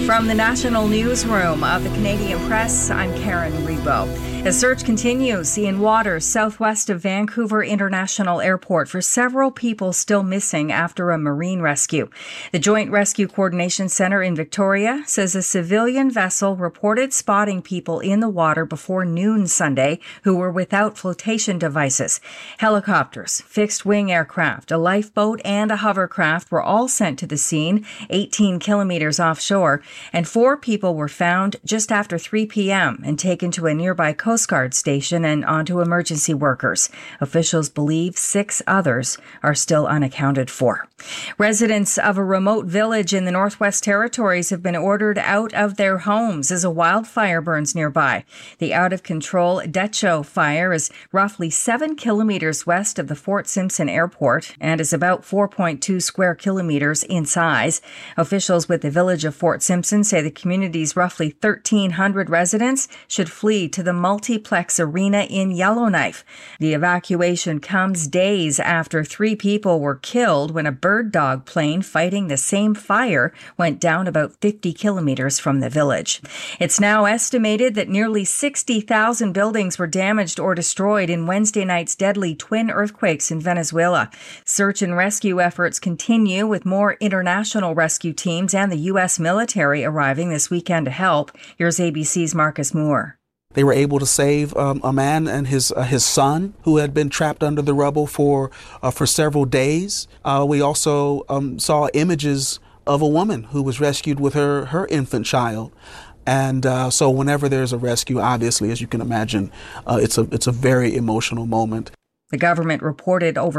From the National Newsroom of the Canadian Press, I'm Karen Rebo. A search continues in waters southwest of Vancouver International Airport for several people still missing after a marine rescue. The Joint Rescue Coordination Centre in Victoria says a civilian vessel reported spotting people in the water before noon Sunday who were without flotation devices. Helicopters, fixed-wing aircraft, a lifeboat and a hovercraft were all sent to the scene 18 kilometres offshore, and 4 people were found just after 3 p.m. and taken to a nearby Coast Guard station and onto emergency workers. Officials believe 6 others are still unaccounted for. Residents of a remote village in the Northwest Territories have been ordered out of their homes as a wildfire burns nearby. The out-of-control Decho fire is roughly 7 kilometres west of the Fort Simpson Airport and is about 4.2 square kilometres in size. Officials with the village of Fort Simpson say the community's roughly 1,300 residents should flee to the multiplex arena in Yellowknife. The evacuation comes days after 3 people were killed when a bird dog plane fighting the same fire went down about 50 kilometers from the village. It's now estimated that nearly 60,000 buildings were damaged or destroyed in Wednesday night's deadly twin earthquakes in Venezuela. Search and rescue efforts continue with more international rescue teams and the U.S. military arriving this weekend to help. Here's ABC's Marcus Moore. They were able to save a man and his son who had been trapped under the rubble for several days. We also saw images of a woman who was rescued with her infant child. And so whenever there's a rescue, obviously, as you can imagine, it's a very emotional moment. The government reported over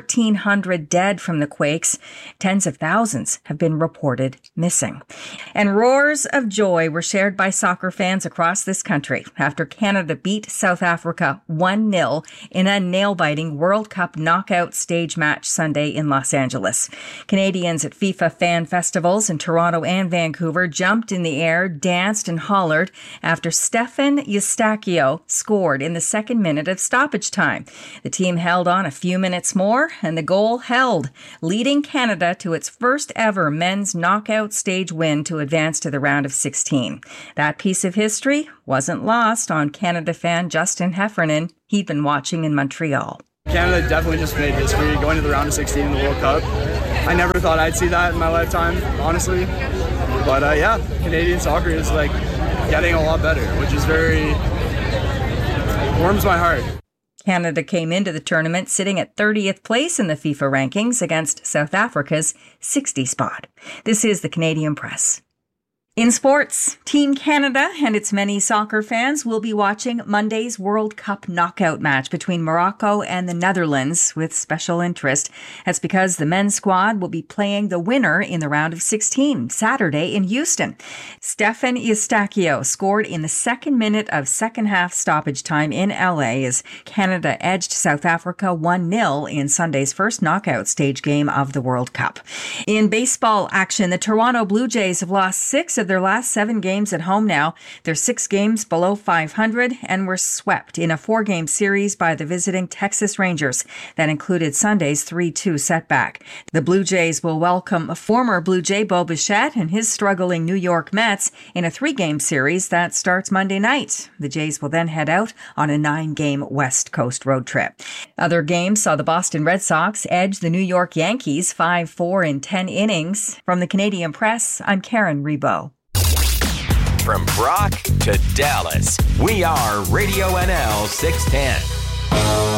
1,400 dead from the quakes. Tens of thousands have been reported missing. And roars of joy were shared by soccer fans across this country after Canada beat South Africa 1-0 in a nail-biting World Cup knockout stage match Sunday in Los Angeles. Canadians at FIFA fan festivals in Toronto and Vancouver jumped in the air, danced and hollered after Stefan Eustáquio scored in the second minute of stoppage time. The team held on a few minutes more, and the goal held, leading Canada to its first ever men's knockout stage win to advance to the round of 16. That piece of history wasn't lost on Canada fan Justin Heffernan. He'd been watching in Montreal. Canada definitely just made history going to the round of 16 in the World Cup. I never thought I'd see that in my lifetime, honestly. But Canadian soccer is getting a lot better, which is warms my heart. Canada came into the tournament sitting at 30th place in the FIFA rankings against South Africa's 60 spot. This is the Canadian Press. In sports, Team Canada and its many soccer fans will be watching Monday's World Cup knockout match between Morocco and the Netherlands with special interest. That's because the men's squad will be playing the winner in the round of 16 Saturday in Houston. Stefan Eustáquio scored in the second minute of second half stoppage time in LA as Canada edged South Africa 1-0 in Sunday's first knockout stage game of the World Cup. In baseball action, the Toronto Blue Jays have lost 6 of their last 7 games at home now. They're 6 games below 500 and were swept in a 4-game series by the visiting Texas Rangers. That included Sunday's 3-2 setback. The Blue Jays will welcome former Blue Jay Bo Bichette and his struggling New York Mets in a 3-game series that starts Monday night. The Jays will then head out on a 9-game West Coast road trip. Other games saw the Boston Red Sox edge the New York Yankees 5-4 in 10 innings. From the Canadian Press, I'm Karen Rebo. From Brock to Dallas, we are Radio NL 610.